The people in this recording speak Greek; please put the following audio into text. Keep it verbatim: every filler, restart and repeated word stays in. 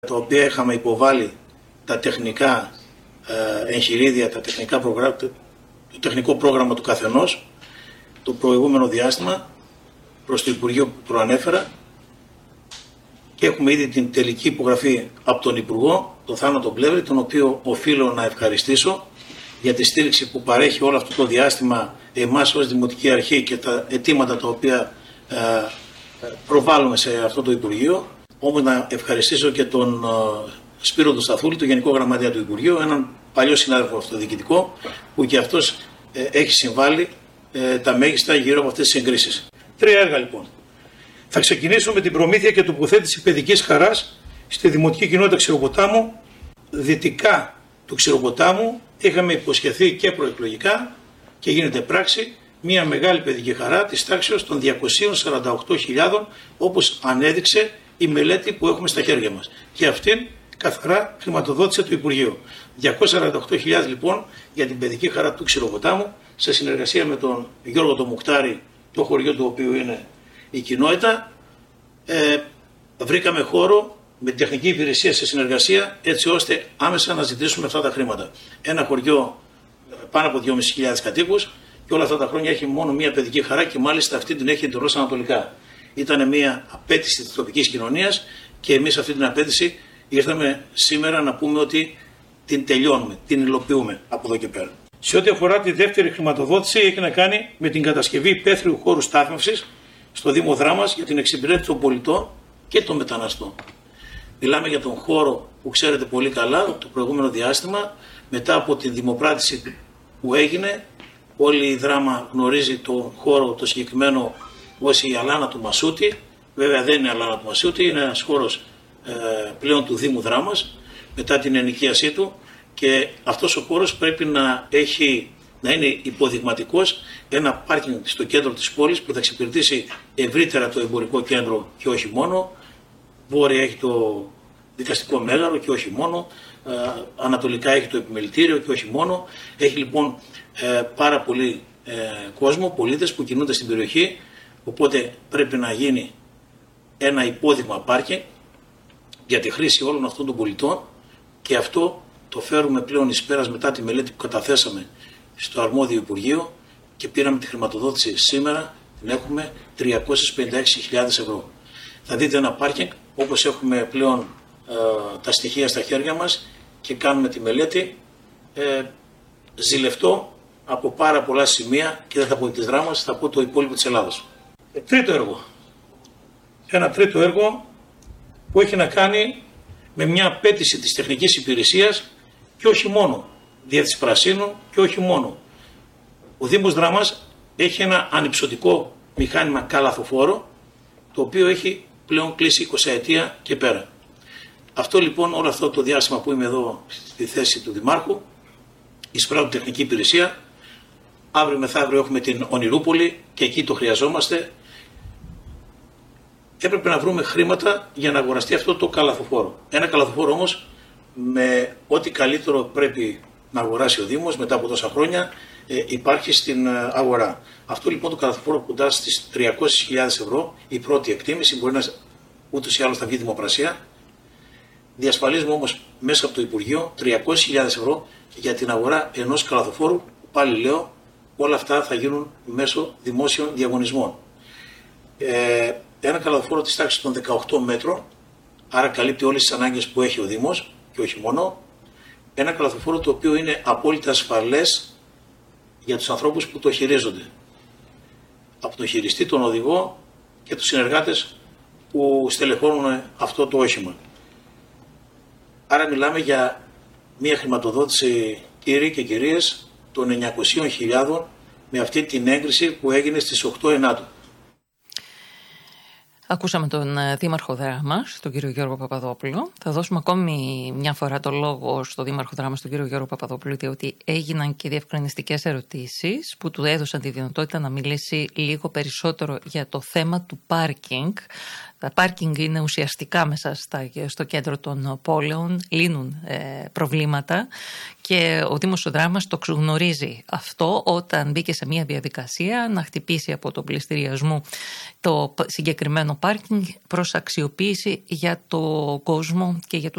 τα οποία είχαμε υποβάλει τα τεχνικά ε, εγχειρίδια, τα τεχνικά προγράμματα, το τεχνικό πρόγραμμα του καθενός το προηγούμενο διάστημα προς το Υπουργείο που προανέφερα και έχουμε ήδη την τελική υπογραφή από τον Υπουργό, τον Θάνο Πλεύρη, τον οποίο οφείλω να ευχαριστήσω για τη στήριξη που παρέχει όλο αυτό το διάστημα εμάς ως Δημοτική Αρχή και τα αιτήματα τα οποία ε, προβάλλουμε σε αυτό το Υπουργείο. Όμως να ευχαριστήσω και τον ε, Σπύρο του Σταθούλη, τον Γενικό Γραμματέα του Υπουργείου, έναν παλιό συνάδελφο αυτοδιοικητικό, που και αυτός ε, έχει συμβάλει ε, τα μέγιστα γύρω από αυτές τις εγκρίσεις. Τρία έργα λοιπόν. Θα ξεκινήσω με την προμήθεια και τοποθέτηση παιδικής χαράς στη Δημοτική Κοινότητα Ξηροποτάμου. Δυτικά του Ξηροποτάμου είχαμε υποσχεθεί και προεκλογικά και γίνεται πράξη μια μεγάλη παιδική χαρά της τάξης των διακόσιες σαράντα οκτώ χιλιάδων, όπως ανέδειξε η μελέτη που έχουμε στα χέρια μας. Και αυτήν καθαρά χρηματοδότησε το Υπουργείο. διακόσιες σαράντα οκτώ χιλιάδες λοιπόν για την παιδική χαρά του Ξηροποτάμου, σε συνεργασία με τον Γιώργο το Μουκτάρη, το χωριό του οποίου είναι η κοινότητα. Ε, βρήκαμε χώρο με την τεχνική υπηρεσία σε συνεργασία, έτσι ώστε άμεσα να ζητήσουμε αυτά τα χρήματα. Ένα χωριό πάνω από δυόμισι χιλιάδες κατοίκους και όλα αυτά τα χρόνια έχει μόνο μία παιδική χαρά και μάλιστα αυτή την έχει εντελώς ανατολικά. Ήταν μία απέτηση της τοπικής κοινωνίας και εμείς αυτή την απέτηση ήρθαμε σήμερα να πούμε ότι την τελειώνουμε, την υλοποιούμε από εδώ και πέρα. Σε ό,τι αφορά τη δεύτερη χρηματοδότηση, έχει να κάνει με την κατασκευή υπαίθριου χώρου στάθμευσης στο Δήμο Δράμας για την εξυπηρέτηση των πολιτών και των μεταναστών. Μιλάμε για τον χώρο που ξέρετε πολύ καλά, το προηγούμενο διάστημα, μετά από την δημοπράτηση που έγινε, όλη η Δράμα γνωρίζει τον χώρο το συγκεκριμένο ως η Αλάνα του Μασούτη. Βέβαια δεν είναι η Αλάνα του Μασούτη, είναι ένας χώρος ε, πλέον του Δήμου Δράμας, μετά την ενοικίασή του, και αυτός ο χώρος πρέπει να, έχει, να είναι υποδειγματικός, ένα πάρκινγκ στο κέντρο της πόλης που θα εξυπηρετήσει ευρύτερα το εμπορικό κέντρο και όχι μόνο. Βόρεια έχει το δικαστικό μέγαρο και όχι μόνο, ε, ανατολικά έχει το επιμελητήριο και όχι μόνο. Έχει λοιπόν ε, πάρα πολύ ε, κόσμο, πολίτες που κινούνται στην περιοχή, οπότε πρέπει να γίνει ένα υπόδειγμα πάρκινγκ για τη χρήση όλων αυτών των πολιτών, και αυτό το φέρουμε πλέον εις πέρας μετά τη μελέτη που καταθέσαμε στο αρμόδιο Υπουργείο και πήραμε τη χρηματοδότηση σήμερα, την έχουμε τριακόσιες πενήντα έξι χιλιάδες ευρώ. Θα δείτε ένα πάρκινγκ όπως έχουμε πλέον ε, τα στοιχεία στα χέρια μας και κάνουμε τη μελέτη ε, ζηλευτό από πάρα πολλά σημεία, και δεν θα πω της Δράμας, θα πω το υπόλοιπο της Ελλάδας. Ε, τρίτο έργο. Ένα τρίτο έργο που έχει να κάνει με μια απέτηση της τεχνικής υπηρεσίας και όχι μόνο, Διεύθυνση Πρασίνου και όχι μόνο. Ο Δήμος Δράμας έχει ένα ανυψωτικό μηχάνημα καλαθοφόρο, το οποίο έχει πλέον κλείσει εικοσαετία και πέρα. Αυτό λοιπόν, όλο αυτό το διάστημα που είμαι εδώ στη θέση του Δημάρχου, εισπράττω τεχνική υπηρεσία. Αύριο μεθαύριο έχουμε την Ονειρούπολη και εκεί το χρειαζόμαστε. Έπρεπε να βρούμε χρήματα για να αγοραστεί αυτό το καλαθοφόρο. Ένα καλαθοφόρο όμως με ό,τι καλύτερο πρέπει να αγοράσει ο Δήμος μετά από τόσα χρόνια ε, υπάρχει στην αγορά. Αυτό λοιπόν το καλαθοφόρο κοντά στις τριακόσιες χιλιάδες ευρώ, η πρώτη εκτίμηση, μπορεί να ούτως ή άλλως θα βγει δημοπρασία. Διασφαλίζουμε όμως μέσα από το Υπουργείο τριακόσιες χιλιάδες ευρώ για την αγορά ενός καλαθοφόρου. Πάλι λέω, όλα αυτά θα γίνουν μέσω δημόσιων διαγωνισμών. Ε, ένα καλαθοφόρο της τάξης των δεκαοκτώ μέτρων, άρα καλύπτει όλες τις ανάγκες που έχει ο Δήμος και όχι μόνο. Ένα καλαθοφόρο το οποίο είναι απόλυτα ασφαλές για τους ανθρώπους που το χειρίζονται. Από τον χειριστή, τον οδηγό και τους συνεργάτες που στελεχώνουν αυτό το όχημα. Άρα μιλάμε για μια χρηματοδότηση, κύριοι και κυρίες, των εννιακόσιες χιλιάδες με αυτή την έγκριση που έγινε στις οκτώ Ενάτου. Ακούσαμε τον Δήμαρχο Δράμας, τον κύριο Γιώργο Παπαδόπουλο. Θα δώσουμε ακόμη μια φορά το λόγο στον Δήμαρχο Δράμας, τον κύριο Γιώργο Παπαδόπουλο, διότι έγιναν και διευκρινιστικές ερωτήσεις που του έδωσαν τη δυνατότητα να μιλήσει λίγο περισσότερο για το θέμα του πάρκινγκ. Τα πάρκινγκ είναι ουσιαστικά μέσα στα, στο κέντρο των πόλεων, λύνουν ε, προβλήματα, και ο Δήμος Δράμας το ξεγνωρίζει αυτό όταν μπήκε σε μια διαδικασία να χτυπήσει από τον πληστηριασμό το συγκεκριμένο πάρκινγκ προς αξιοποίηση για το κόσμο και για τους